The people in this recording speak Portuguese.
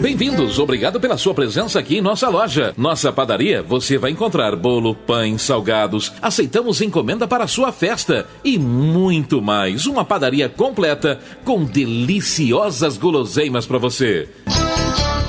Bem-vindos, obrigado pela sua presença aqui em nossa loja. Nossa padaria, você vai encontrar bolo, pães, salgados, aceitamos encomenda para a sua festa e muito mais. Uma padaria completa com deliciosas guloseimas para você.